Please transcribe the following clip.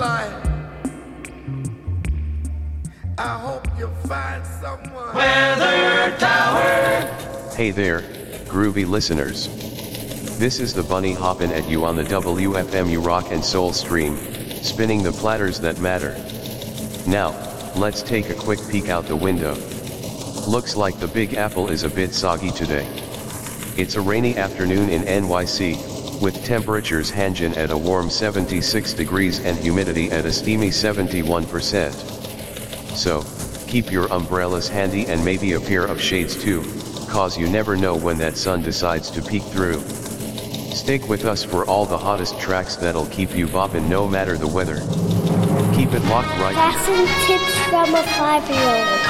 fine. I hope you find someone. Weather Tower. Hey there, groovy listeners. This is the Bunny hoppin' at you on the WFMU Rock and Soul stream, spinning the platters that matter. Now, let's take a quick peek out the window. Looks like the Big Apple is a bit soggy today. It's a rainy afternoon in NYC, with temperatures hanging at a warm 76 degrees and humidity at a steamy 71%. So, keep your umbrellas handy and maybe a pair of shades too, cause you never know when that sun decides to peek through. Stick with us for all the hottest tracks that'll keep you boppin' no matter the weather. Keep it locked right. Fashion tips from a 5-year-old.